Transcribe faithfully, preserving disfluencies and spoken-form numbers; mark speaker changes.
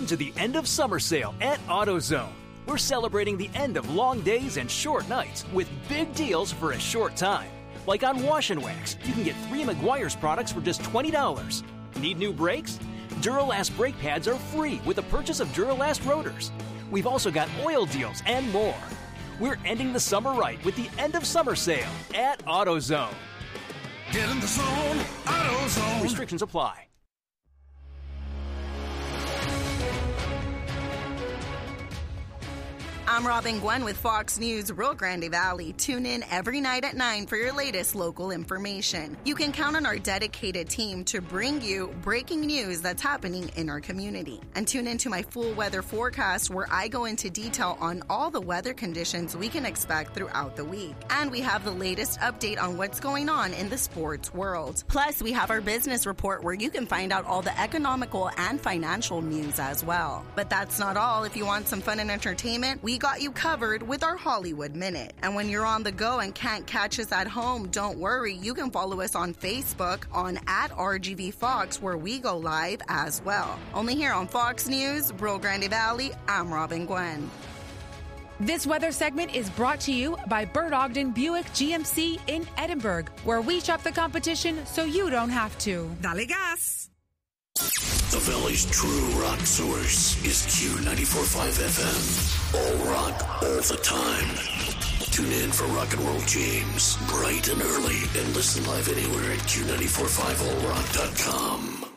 Speaker 1: to the end of summer sale at AutoZone. We're celebrating the end of long days and short nights with big deals for a short time. Like on Wash and Wax, you can get three Meguiar's products for just twenty dollars. Need new brakes? Duralast brake pads are free with the purchase of Duralast rotors. We've also got oil deals and more. We're ending the summer right with the end of summer sale at AutoZone.
Speaker 2: Get in the zone, AutoZone.
Speaker 1: Restrictions apply.
Speaker 3: I'm Robin Gwen with Fox News Rio Grande Valley. Tune in every night at nine for your latest local information. You can count on our dedicated team to bring you breaking news that's happening in our community. And tune into my full weather forecast where I go into detail on all the weather conditions we can expect throughout the week. And we have the latest update on what's going on in the sports world. Plus, we have our business report where you can find out all the economical and financial news as well. But that's not all. If you want some fun and entertainment, we got you covered with our Hollywood Minute. And when you're on the go and can't catch us at home, don't worry. You can follow us on Facebook on at R G V Fox where we go live as well. Only here on Fox News, Rio Grande Valley, I'm Robin Gwen.
Speaker 4: This weather segment is brought to you by Bert Ogden Buick G M C in Edinburgh, where we shop the competition so you don't have to.
Speaker 5: Dale gas!
Speaker 2: The Valley's true rock source is Q ninety-four point five F M. All rock, all the time. Tune in for Rock and Roll James, bright and early, and listen live anywhere at Q nine four five all rock dot com.